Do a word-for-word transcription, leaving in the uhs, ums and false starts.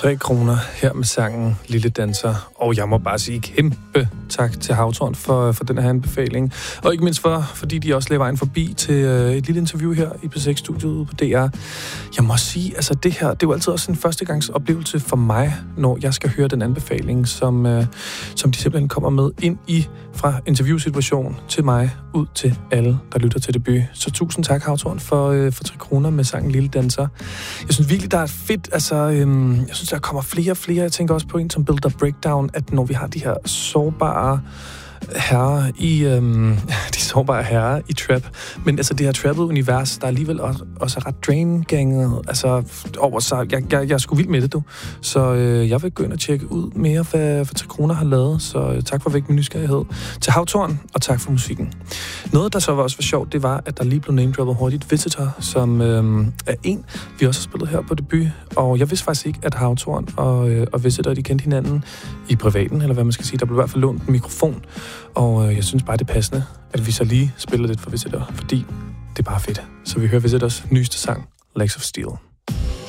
Tre kroner her med sangen Lille Danser. Og jeg må bare sige kæmpe tak til Havtorn for, for den her anbefaling. Og ikke mindst for, fordi de også lagde vejen forbi til øh, et lille interview her i P seks-studiet på D R. Jeg må sige, altså det her, det er jo altid også en førstegangsoplevelse for mig, når jeg skal høre den anbefaling, som, øh, som de simpelthen kommer med ind i fra interviewsituation til mig, ud til alle, der lytter til debut. Så tusind tak, Havtorn, for, øh, for tre kroner med sangen Lille Danser. Jeg synes virkelig, der er fedt, altså, øhm, jeg synes, der kommer flere og flere. Jeg tænker også på en som Builder Breakdown, at når vi har de her sårbare herrer i øhm, de sårbare herrer i trap, men altså det her trappede univers, der er alligevel også, også ret drain-ganget, altså over sig. Jeg, jeg, jeg er sgu vild med det, du. Så øh, jeg vil gå ind og tjekke ud mere, hvad, hvad tre kroner har lavet, så øh, tak for væk med nysgerrighed til Havtorn, og tak for musikken. Noget, der så var også var sjovt, det var, at der lige blev name-droppet hurtigt Visitor, som øh, er en, vi også har spillet her på debut, og jeg vidste faktisk ikke, at Havtorn og, øh, og Visitor, de kendte hinanden i privaten, eller hvad man skal sige. Der blev i hvert fald lånt en mikrofon, og øh, jeg synes bare, det er passende, at vi så lige spiller lidt for Visitor, fordi det er bare fedt. Så vi hører Visitors nyeste sang, Legs of Steel.